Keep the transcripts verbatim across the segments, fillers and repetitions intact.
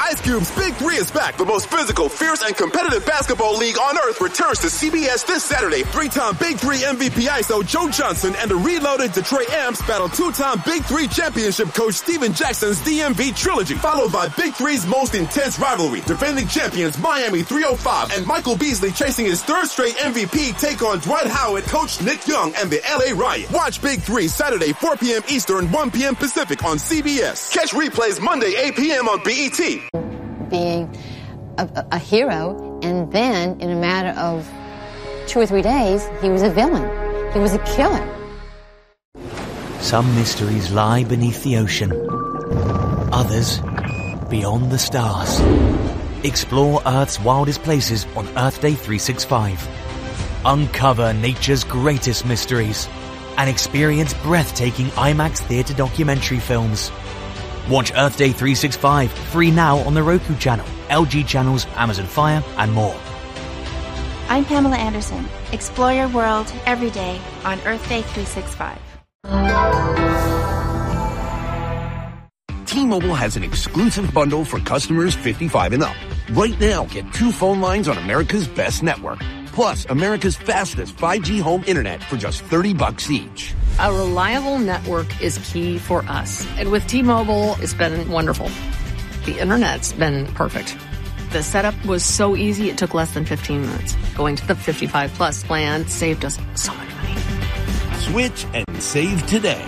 Ice Cube's Big Three is back. The most physical, fierce, and competitive basketball league on earth returns to C B S this Saturday. Three-time Big Three M V P I S O Joe Johnson and the reloaded Detroit Amps battle two-time Big Three championship coach Steven Jackson's D M V trilogy, followed by Big Three's most intense rivalry. Defending champions Miami three oh five and Michael Beasley chasing his third straight M V P take on Dwight Howard, Coach Nick Young, and the L A Riot. Watch Big Three Saturday, four p.m. Eastern, one p.m. Pacific on C B S. Catch replays Monday, eight p.m. on B E T. Being a, a hero, and then in a matter of two or three days, he was a villain. He was a killer. Some mysteries lie beneath the ocean. Others beyond the stars. Explore Earth's wildest places on Earth Day three sixty-five. Uncover nature's greatest mysteries and experience breathtaking IMAX theater documentary films. Watch Earth Day three sixty-five free now on the Roku channel, L G channels, Amazon Fire, and more. I'm Pamela Anderson. Explore your world every day on Earth Day three sixty-five. T-Mobile has an exclusive bundle for customers fifty-five and up. Right now, get two phone lines on America's best network, plus America's fastest five G home internet for just thirty bucks each. A reliable network is key for us. And with T-Mobile, it's been wonderful. The internet's been perfect. The setup was so easy, it took less than fifteen minutes. Going to the fifty-five plus plan saved us so much money. Switch and save today.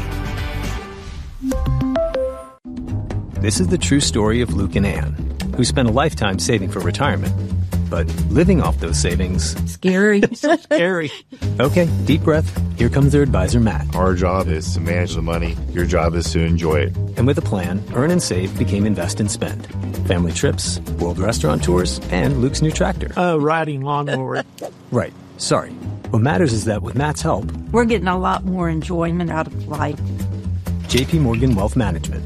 This is the true story of Luke and Ann, who spent a lifetime saving for retirement. But living off those savings... Scary. Scary. Okay, deep breath. Here comes their advisor, Matt. Our job is to manage the money. Your job is to enjoy it. And with a plan, Earn and Save became Invest and Spend. Family trips, world restaurant tours, and Luke's new tractor. Oh, uh, riding lawnmower. Right. Sorry. What matters is that with Matt's help... We're getting a lot more enjoyment out of life. J P Morgan Wealth Management.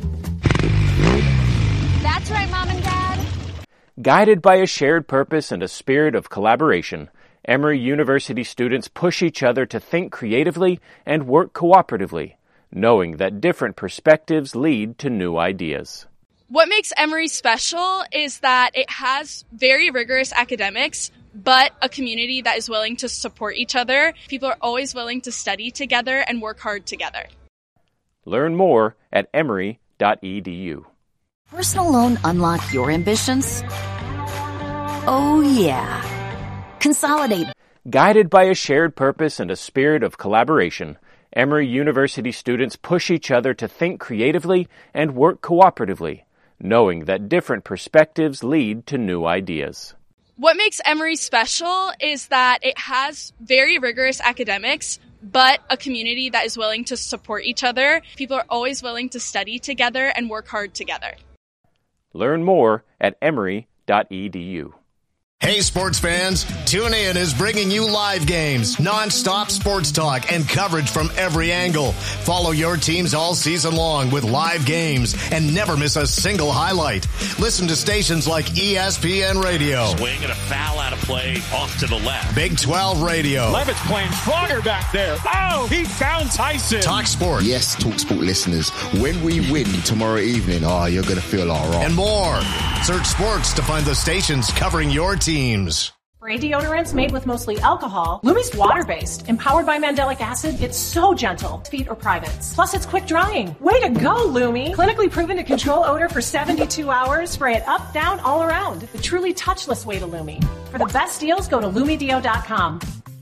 That's right, Mom and Dad. Guided by a shared purpose and a spirit of collaboration, Emory University students push each other to think creatively and work cooperatively, knowing that different perspectives lead to new ideas. What makes Emory special is that it has very rigorous academics, but a community that is willing to support each other. People are always willing to study together and work hard together. Learn more at emory dot e d u. Personal loan unlock your ambitions? Oh, yeah. Consolidate. Guided by a shared purpose and a spirit of collaboration, Emory University students push each other to think creatively and work cooperatively, knowing that different perspectives lead to new ideas. What makes Emory special is that it has very rigorous academics, but a community that is willing to support each other. People are always willing to study together and work hard together. Learn more at emory dot e d u. Hey, sports fans, TuneIn is bringing you live games, non-stop sports talk, and coverage from every angle. Follow your teams all season long with live games and never miss a single highlight. Listen to stations like E S P N Radio. Swing and a foul out of play off to the left. Big twelve Radio. Levitt's playing stronger back there. Oh, he found Tyson. Talk Sport. Yes, Talk Sport listeners, when we win tomorrow evening, oh, you're going to feel all right. And more. Search sports to find the stations covering your teams. Spray deodorants made with mostly alcohol. Lumi's water-based, empowered by mandelic acid. It's so gentle, feet or privates. Plus, it's quick drying. Way to go, Lumi! Clinically proven to control odor for seventy-two hours. Spray it up, down, all around. The truly touchless way to Lumi. For the best deals, go to lumi deo dot com.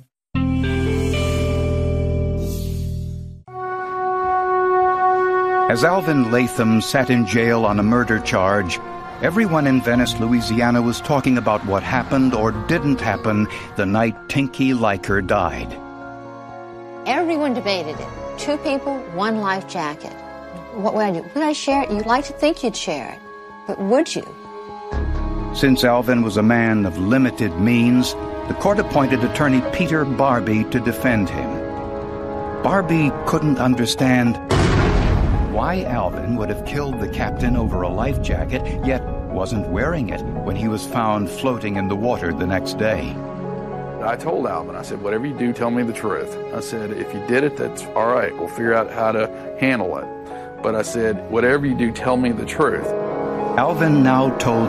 As Alvin Latham sat in jail on a murder charge, everyone in Venice, Louisiana was talking about what happened or didn't happen the night Tinky Liker died. Everyone debated it. Two people, one life jacket. What would I do? Would I share it? You'd like to think you'd share it, but would you? Since Alvin was a man of limited means, the court appointed attorney Peter Barbie to defend him. Barbie couldn't understand why Alvin would have killed the captain over a life jacket, yet wasn't wearing it when he was found floating in the water the next day. I told Alvin, I said, whatever you do, tell me the truth. I said, if you did it, that's all right. We'll figure out how to handle it. But I said, whatever you do, tell me the truth. Alvin now told